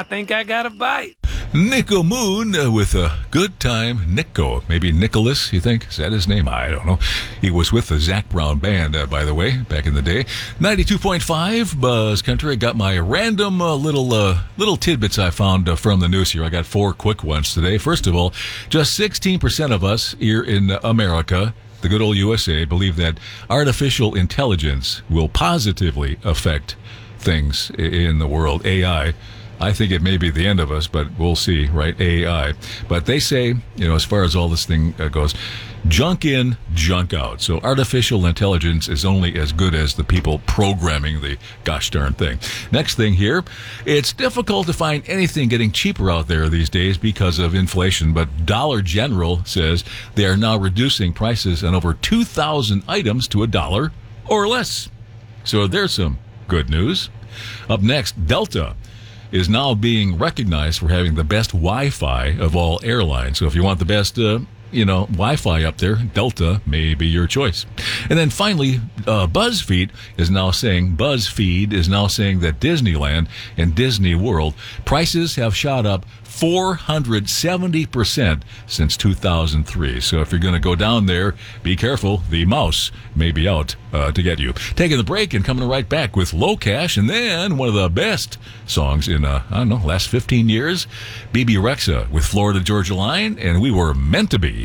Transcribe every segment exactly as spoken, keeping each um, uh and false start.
I think I got a bite. Nico Moon uh, with a good time. Nico, maybe Nicholas, you think? Is that his name? I don't know. He was with the Zac Brown Band, uh, by the way, back in the day. ninety-two point five Buzz Country. I got my random uh, little uh, little tidbits I found uh, from the news here. I got four quick ones today. First of all, just sixteen percent of us here in America, the good old U S A, believe that artificial intelligence will positively affect things in the world. A I. I think it may be the end of us, but we'll see, right? A I. But they say, you know, as far as all this thing uh, goes, junk in, junk out. So artificial intelligence is only as good as the people programming the gosh darn thing. Next thing here, it's difficult to find anything getting cheaper out there these days because of inflation, but Dollar General says they are now reducing prices on over two thousand items to a dollar or less. So there's some good news. Up next, Delta is now being recognized for having the best Wi-Fi of all airlines. So if you want the best, uh, you know, Wi-Fi up there, Delta may be your choice. And then finally, uh, BuzzFeed is now saying, BuzzFeed is now saying that Disneyland and Disney World prices have shot up four hundred seventy percent since two thousand three. So if you're going to go down there, be careful. The mouse may be out uh, to get you. Taking the break and coming right back with Low Cash, and then one of the best songs in, uh, I don't know, last fifteen years, Bebe Rexha with Florida Georgia Line, and We Were Meant to Be.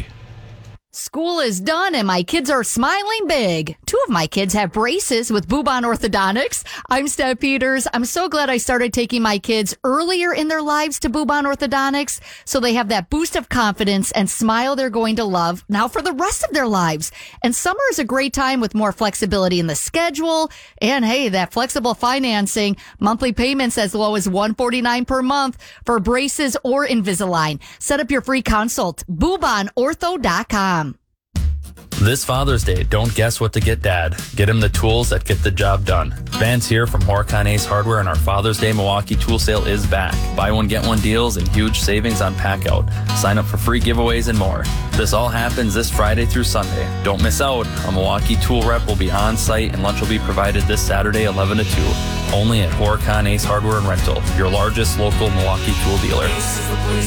School is done and my kids are smiling big. Two of my kids have braces with Bubon Orthodontics. I'm Steph Peters. I'm so glad I started taking my kids earlier in their lives to Bubon Orthodontics so they have that boost of confidence and smile they're going to love now for the rest of their lives. And summer is a great time with more flexibility in the schedule. And hey, that flexible financing, monthly payments as low as one hundred forty-nine dollars per month for braces or Invisalign. Set up your free consult, bubon ortho dot com. This Father's Day, don't guess what to get Dad. Get him the tools that get the job done. Vance here from Horicon Ace Hardware, and our Father's Day Milwaukee tool sale is back. Buy one, get one deals and huge savings on pack-out. Sign up for free giveaways and more. This all happens this Friday through Sunday. Don't miss out. A Milwaukee tool rep will be on site and lunch will be provided this Saturday, eleven to two. Only at Horicon Ace Hardware and Rental, your largest local Milwaukee tool dealer.